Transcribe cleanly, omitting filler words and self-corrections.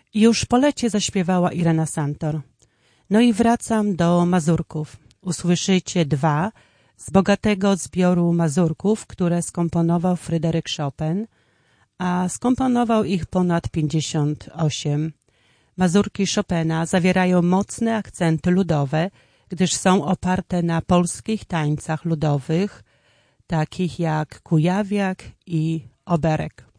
Już po lecie zaśpiewała Irena Santor. No i wracam do Mazurków. Usłyszycie dwa z bogatego zbioru Mazurków, które skomponował Fryderyk Chopin, a skomponował ich ponad 58. Mazurki Chopina zawierają mocne akcenty ludowe, gdyż są oparte na polskich tańcach ludowych, takich jak kujawiak i oberek.